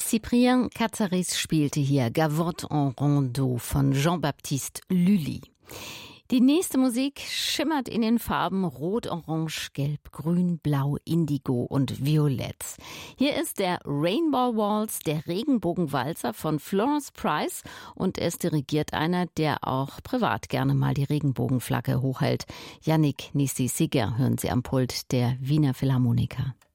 Cyprien Katsaris spielte hier Gavotte en Rondeau von Jean-Baptiste Lully. Die nächste Musik schimmert in den Farben Rot, Orange, Gelb, Grün, Blau, Indigo und Violett. Hier ist der Rainbow Waltz, der Regenbogenwalzer von Florence Price, und es dirigiert einer, der auch privat gerne mal die Regenbogenflagge hochhält. Yannick Nécy-Séguin hören Sie am Pult der Wiener Philharmoniker.